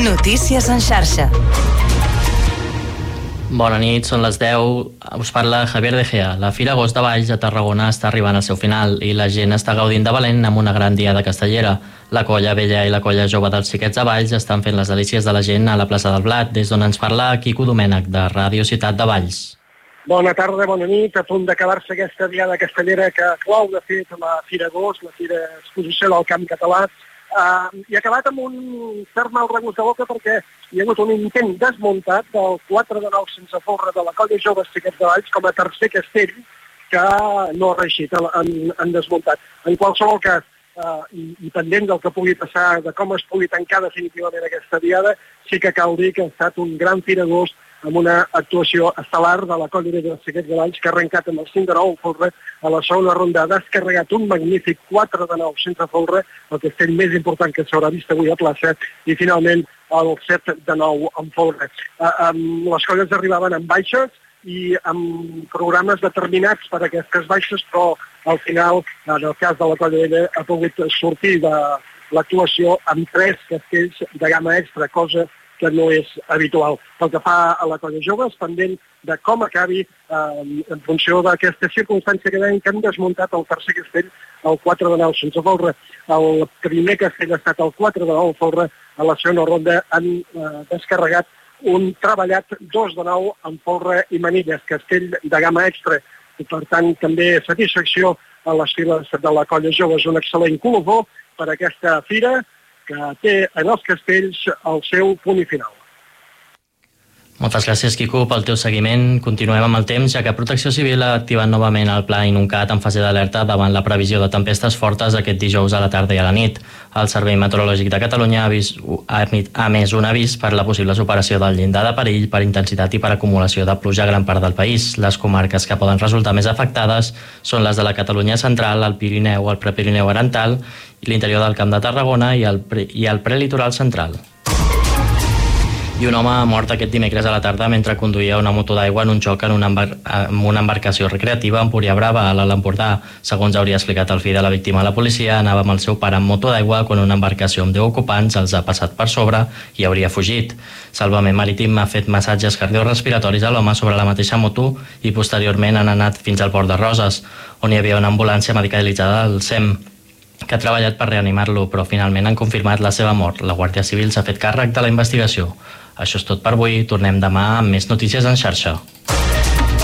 Notícies en xarxa. Bona nit, són les 10. Us parla Javier De Gea. La Fira Agost de Valls a Tarragona està arribant al seu final i la gent està gaudint de valent amb una gran diada castellera. La colla vella i la colla jove dels xiquets de Valls estan fent les delícies de la gent a la plaça del Blat, des d'on ens parla Quico Domènech, de Ràdio Ciutat de Valls. Bona tarda, bona nit. A punt d'acabar-se aquesta diada castellera que clou, de fet, la Fira Agost, la Fira Exposició del Camp Català, i ha acabat amb un cert mal regust de boca perquè hi ha hagut un intent desmuntat del 4 de 9 sense folre de la colla jove xiquets de Valls com a tercer castell que no ha reeixit, han desmuntat. En qualsevol cas, i pendent del que pugui passar, de com es pugui tancar definitivament aquesta diada, sí que cal dir que ha estat un gran Fira Agost amb una actuació estel·lar de la colla de xiquets de Valls que ha arrencat amb el 5 de 9 folre a la segona ronda, ha descarregat un magnífic 4 de 9 sense folre, el castell més important que s'haurà vist avui a plaça, i finalment el 7 de 9 en folre. Les colles arribaven amb baixes i amb programes determinats per a aquestes baixes, però al final, en el cas de la colla vella, ha pogut sortir de l'actuació amb 3 castells de gamma extra, cosa que no és habitual. Pel que fa a la colla jove, és pendent de com acabi en funció d'aquesta circumstància que deien que han desmuntat el tercer castell, el 4 de 9 sense folre. El primer castell ha estat el 4 de 9 folre. A la segona ronda han descarregat un treballat 2 de 9 en folre i manilles, castell de gamma extra. I per tant, també satisfacció a les files de la colla jove. És un excel·lent colofó per a aquesta fira, que té en els castells el seu punt i final. Moltes gràcies, Quico, pel teu seguiment. Continuem amb el temps, ja que Protecció Civil ha activat novament el pla Inuncat en fase d'alerta davant la previsió de tempestes fortes aquest dijous a la tarda i a la nit. El Servei Meteorològic de Catalunya ha emès un avís per la possible superació del llindar de perill per intensitat i per acumulació de pluja a gran part del país. Les comarques que poden resultar més afectades són les de la Catalunya central, el Pirineu, el Prepirineu oriental i l'interior del Camp de Tarragona i el prelitoral central. I un home ha mort aquest dimecres a la tarda mentre conduïa una moto d'aigua en un xoc en una embarcació recreativa a Empúria Brava, a l'Alt Empordà. Segons hauria explicat el fill de la víctima a la policia, anava amb el seu pare en moto d'aigua quan una embarcació amb 10 ocupants els ha passat per sobre i hauria fugit. Salvament Marítim ha fet massatges cardiorrespiratoris a l'home sobre la mateixa moto i posteriorment han anat fins al port de Roses, on hi havia una ambulància medicalitzada del SEM, que ha treballat per reanimar-lo, però finalment han confirmat la seva mort. La Guàrdia Civil s'ha fet càrrec de la investigació. Això és tot per avui. Tornem demà amb més notícies en xarxa.